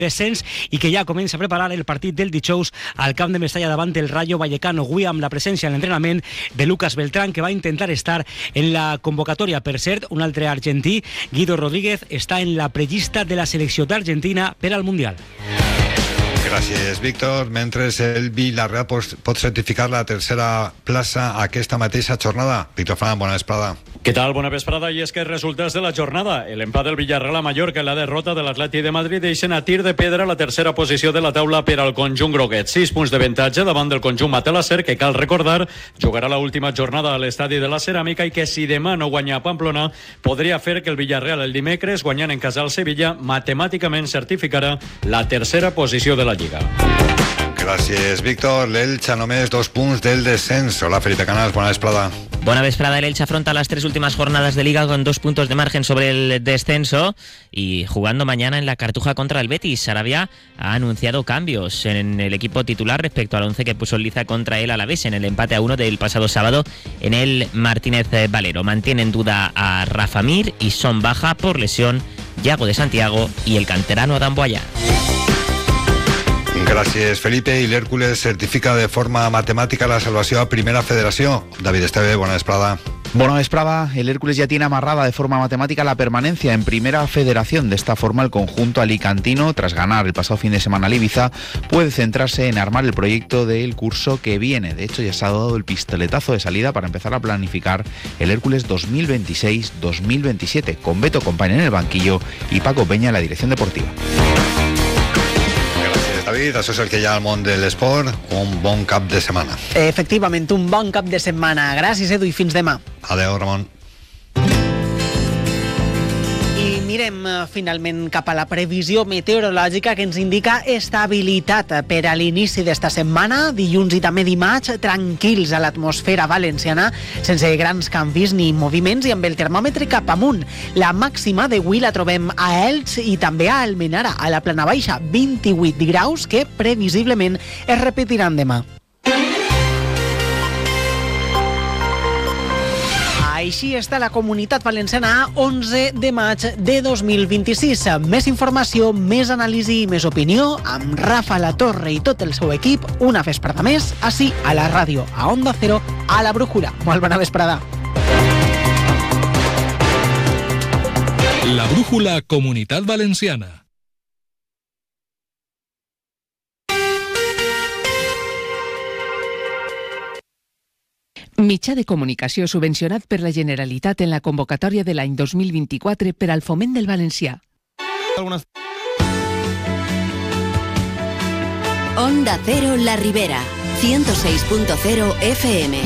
descens i que ja comença a preparar el partit del dijous al camp de Mestalla davant el Rayo Vallecano. Avui amb la presència en l'entrenament de Lucas Beltrán, que va intentar estar en la convocatòria. Per cert, un altre argentí, Guido Rodríguez, està en la prellista de la selecció d'Argentina per al Mundial. Gràcies, Víctor. Mentre el Villarreal pot certificar la tercera plaça aquesta mateixa jornada. Víctor Fran, bona vesprada. ¿Qué tal? Buena vesprada. Y es que resultados de la jornada. El empat del Villarreal a Mallorca i la derrota de l'Atlètic de Madrid deixen a tir de pedra la tercera posició de la taula per al conjunt groguet. 6 punts d'avantatge davant del conjunt Matelasser, que cal recordar jugarà l'última jornada a l'estadi de la Ceràmica i que si demà no guanya a Pamplona podria fer que el Villarreal el dimecres, guanyant en casa al Sevilla, matemàticament certificarà la tercera posició de la Lliga. Gràcies, Víctor. L'Elche a només 2 punts del descens. Hola, Felipe Canals, bona vesprada. Buena vesprada. El Elche afronta las 3 últimas jornadas de Liga con 2 puntos de margen sobre el descenso y jugando mañana en la Cartuja contra el Betis. Sarabia ha anunciado cambios en el equipo titular respecto al 11 que puso en liza contra el Alavés en el empate a 1 del pasado sábado en el Martínez Valero. Mantiene en duda a Rafa Mir y son baja por lesión Yago de Santiago y el canterano Adam Boya. Gràcies, Felipe. I l'Hèrcules certifica de forma matemàtica la salvació a Primera Federació. David Esteve, bona vesprada. Buena vesprada. El Hércules ya tiene amarrada de forma matemática la permanencia en Primera Federación. De esta forma, el conjunto alicantino, tras ganar el pasado fin de semana al Ibiza, puede centrarse en armar el proyecto del curso que viene. De hecho, ya se ha dado el pistoletazo de salida para empezar a planificar el Hércules 2026-2027, con Beto Compaña en el banquillo y Paco Peña en la dirección deportiva. David, això és el que hi ha al món de l'esport. Un bon cap de setmana. Efectivament, un bon cap de setmana. Gràcies, Edu, i fins demà. Adéu, Ramon. I mirem finalment cap a la previsió meteorològica que ens indica estabilitat per a l'inici d'esta setmana, dilluns i també dimarts, tranquils a l'atmosfera valenciana, sense grans canvis ni moviments i amb el termòmetre cap amunt. La màxima d'avui la trobem a Elx i també a Almenara, a la Plana Baixa, 28 graus que previsiblement es repetiran demà. Així està la Comunitat Valenciana a 11 de maig de 2026. Més informació, més anàlisi i més opinió amb Rafa Latorre i tot el seu equip una vesprada més, així a la ràdio, a Onda Cero, a la Brújula. Molt bona vesprada. La Brújula Comunitat Valenciana. Mitjà de comunicació subvencionat per la Generalitat en la convocatòria de l'any 2024 per al foment del valencià. Onda Cero La Ribera, 106.0 FM.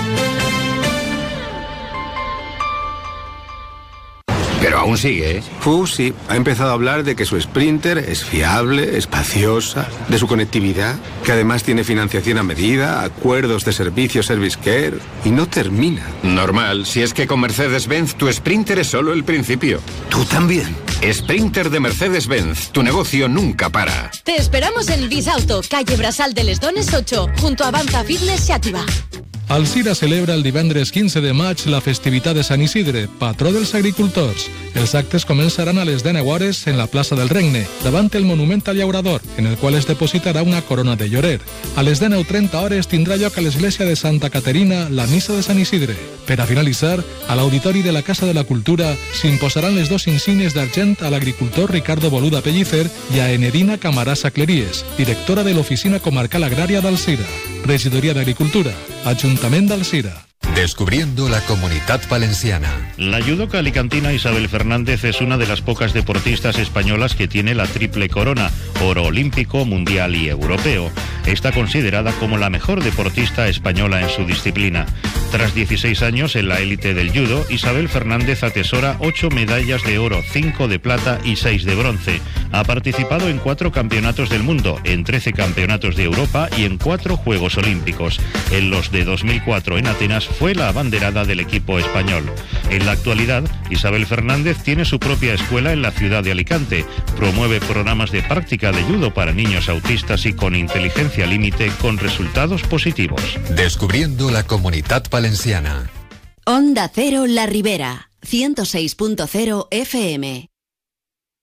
Pero aún sigue, ¿eh? Sí, ha empezado a hablar de que su Sprinter es fiable, espaciosa, de su conectividad, que además tiene financiación a medida, acuerdos de servicio Service Care, y no termina. Normal, si es que con Mercedes-Benz tu Sprinter es solo el principio. ¿Tú también? Sprinter de Mercedes-Benz, tu negocio nunca para. Te esperamos en Bisauto, calle Brasal de les Dones 8, junto a Avanza Fitness Xàtiva. Alzira celebra el divendres 15 de maig la festivitat de Sant Isidre, patró dels agricultors. Els actes començaran a les 10 hores en la plaça del Regne, davant el monument al llaurador, en el qual es depositarà una corona de llorer. A les 10:30 hores tindrà lloc a l'església de Santa Caterina la missa de Sant Isidre. Per a finalitzar, a l'auditori de la Casa de la Cultura s'imposaran les 2 insígnies d'argent a l'agricultor Ricardo Boluda Pellicer i a Enedina Camarasa Cleries, directora de l'Oficina Comarcal Agrària d'Alzira. Regidoria de Agricultura, Ayuntamiento de Alzira. Descubriendo la Comunidad Valenciana. La judoka alicantina Isabel Fernández es una de las pocas deportistas españolas que tiene la triple corona, oro olímpico, mundial y europeo. Está considerada como la mejor deportista española en su disciplina. Tras 16 años en la élite del judo, Isabel Fernández atesora 8 medallas de oro, 5 de plata y 6 de bronce. Ha participado en 4 campeonatos del mundo, en 13 campeonatos de Europa y en 4 Juegos Olímpicos. En los de 2004 en Atenas fue la abanderada del equipo español. En la actualidad, Isabel Fernández tiene su propia escuela en la ciudad de Alicante. Promueve programas de práctica de judo para niños autistas y con inteligencia límite con resultados positivos. Descubriendo la Comunidad Valenciana. Onda Cero La Ribera, 106.0 FM.